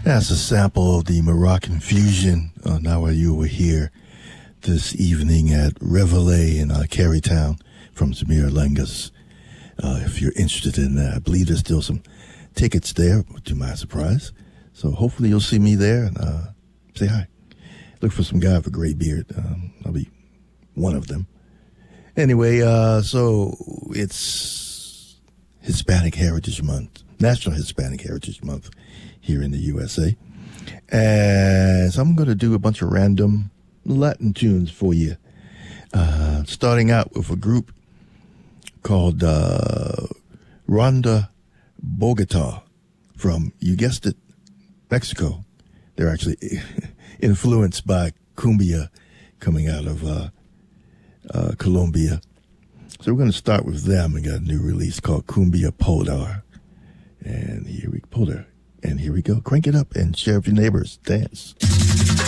That's a sample of the Moroccan Fusion. Now you were here this evening at Reveille in Carytown from Zamir Lengas. If you're interested in that, I believe there's still some tickets there, to my surprise. So hopefully you'll see me there and say hi. Look for some guy with a gray beard. I'll be one of them. Anyway, so it's Hispanic Heritage Month, National Hispanic Heritage Month here in the USA. And so I'm going to do a bunch of random Latin tunes for you. Starting out with a group called Ronda Bogota from, you guessed it, Mexico. They're actually influenced by cumbia coming out of Colombia. So we're going to start with them. We got a new release called Cumbia Polar. And here we go. Crank it up and share with your neighbors. Dance.